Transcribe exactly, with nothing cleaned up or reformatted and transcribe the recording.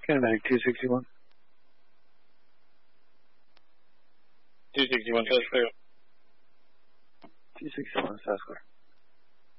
Kinematics two sixty-one. two sixty-one, that's clear. two sixty-one, South Square.